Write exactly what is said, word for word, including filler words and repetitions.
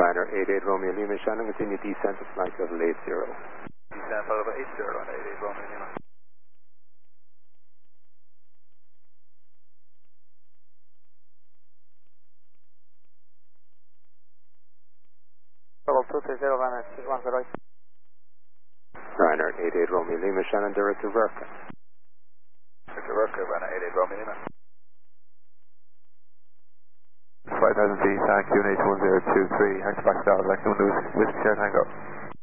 Ryanair eight eight Romeo Lima, Shannon, continue descent to flight level eight zero. Descent flight level eight zero on eight eight Romeo Lima. Level two three zero, Ryanair six one zero eight. Ryanair eight eight Romeo Lima, Shannon, direct to Verka. Direct to Verka, Ryanair eight eight Romeo Lima. five thousand feet, thank you, N H one zero two three, Hector back down, like no news, Whiskey Sierra Tango.